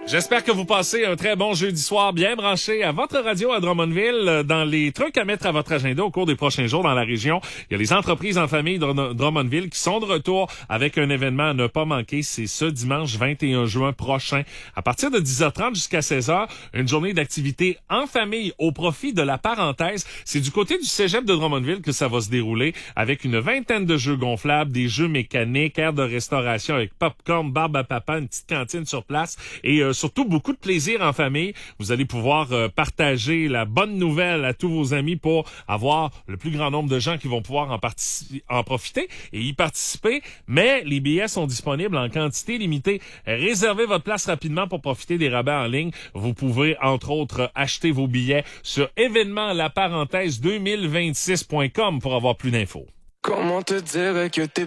J'espère que vous passez un très bon jeudi soir bien branché à votre radio à Drummondville. Dans les trucs à mettre à votre agenda au cours des prochains jours dans la région, il y a les entreprises en famille de Drummondville qui sont de retour avec un événement à ne pas manquer. C'est ce dimanche 21 juin prochain. À partir de 10h30 jusqu'à 16h, une journée d'activité en famille au profit de la parenthèse. C'est du côté du cégep de Drummondville que ça va se dérouler avec une vingtaine de jeux gonflables, des jeux mécaniques, aires de restauration avec popcorn, barbe à papa, une petite cantine sur place et surtout beaucoup de plaisir en famille. Vous allez pouvoir partager la bonne nouvelle à tous vos amis pour avoir le plus grand nombre de gens qui vont pouvoir en profiter et y participer. Mais les billets sont disponibles en quantité limitée. Réservez votre place rapidement pour profiter des rabais en ligne. Vous pouvez, entre autres, acheter vos billets sur événementlaparenthèse2026.com pour avoir plus d'infos. Comment te dire que t'es